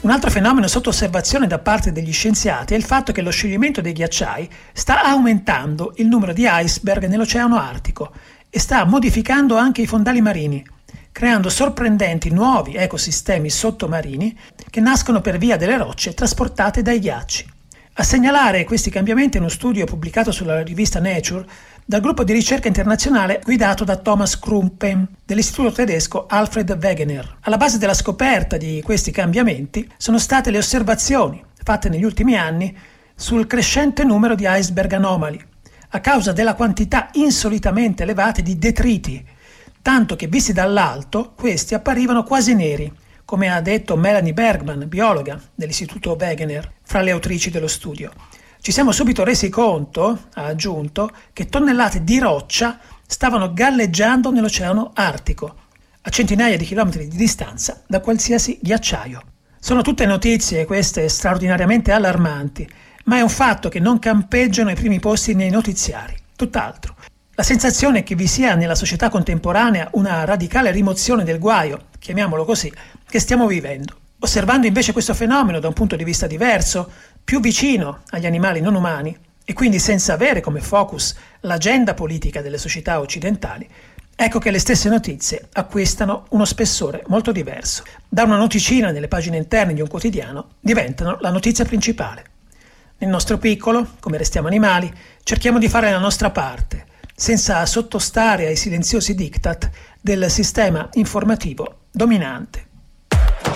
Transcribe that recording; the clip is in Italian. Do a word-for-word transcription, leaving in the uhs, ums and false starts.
Un altro fenomeno sotto osservazione da parte degli scienziati è il fatto che lo scioglimento dei ghiacciai sta aumentando il numero di iceberg nell'Oceano Artico e sta modificando anche i fondali marini, creando sorprendenti nuovi ecosistemi sottomarini che nascono per via delle rocce trasportate dai ghiacci. A segnalare questi cambiamenti è uno studio pubblicato sulla rivista Nature dal gruppo di ricerca internazionale guidato da Thomas Krumpen dell'istituto tedesco Alfred Wegener. Alla base della scoperta di questi cambiamenti sono state le osservazioni fatte negli ultimi anni sul crescente numero di iceberg anomali, a causa della quantità insolitamente elevata di detriti, tanto che visti dall'alto questi apparivano quasi neri, come ha detto Melanie Bergman, biologa dell'istituto Wegener, fra le autrici dello studio. Ci siamo subito resi conto, ha aggiunto, che tonnellate di roccia stavano galleggiando nell'Oceano Artico, a centinaia di chilometri di distanza da qualsiasi ghiacciaio. Sono tutte notizie, queste, straordinariamente allarmanti, ma è un fatto che non campeggiano ai primi posti nei notiziari, tutt'altro. La sensazione è che vi sia nella società contemporanea una radicale rimozione del guaio, chiamiamolo così, che stiamo vivendo. Osservando invece questo fenomeno da un punto di vista diverso, più vicino agli animali non umani, e quindi senza avere come focus l'agenda politica delle società occidentali, ecco che le stesse notizie acquistano uno spessore molto diverso. Da una noticina nelle pagine interne di un quotidiano diventano la notizia principale. Nel nostro piccolo, come restiamo animali, cerchiamo di fare la nostra parte, senza sottostare ai silenziosi diktat del sistema informativo dominante.